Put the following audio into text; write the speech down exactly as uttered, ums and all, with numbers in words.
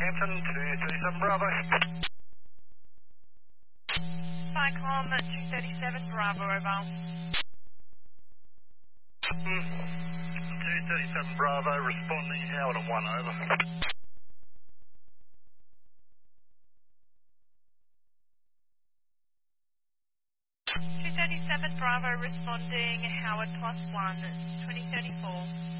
Southampton, two thirty-seven Bravo. Cyclone two thirty-seven Bravo, over. Mm. two thirty-seven Bravo, responding, Howard on one, over. two thirty-seven Bravo responding, Howard plus one, twenty thirty-four.